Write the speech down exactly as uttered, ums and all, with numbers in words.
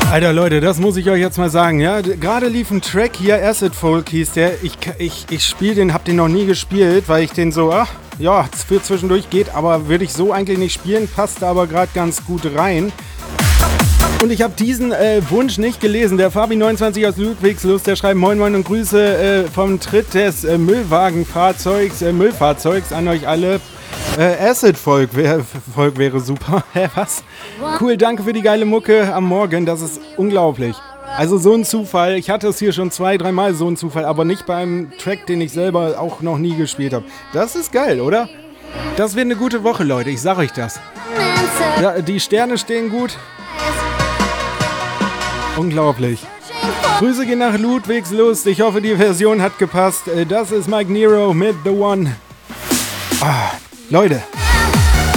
Alter Leute, das muss ich euch jetzt mal sagen, ja. Gerade lief ein Track hier, Acid Folk hieß der. Ich, ich, ich spiele den, hab den noch nie gespielt, weil ich den so, ach, ja, für zwischendurch geht, aber würde ich so eigentlich nicht spielen, passt aber gerade ganz gut rein. Und ich habe diesen äh, Wunsch nicht gelesen. Der Fabi neunundzwanzig aus Ludwigslust, der schreibt Moin Moin und Grüße äh, vom Tritt des äh, Müllwagenfahrzeugs, äh, Müllfahrzeugs an euch alle. Äh, Acid-Volk wär, Volk wäre super. Hä, was? Cool, danke für die geile Mucke am Morgen. Das ist unglaublich. Also so ein Zufall. Ich hatte es hier schon zwei, dreimal so ein Zufall, aber nicht beim Track, den ich selber auch noch nie gespielt habe. Das ist geil, oder? Das wird eine gute Woche, Leute. Ich sag euch das. Ja, die Sterne stehen gut. Unglaublich. Grüße gehen nach Ludwigslust. Ich hoffe, die Version hat gepasst. Das ist Mike Nero mit The One. Ah, Leute,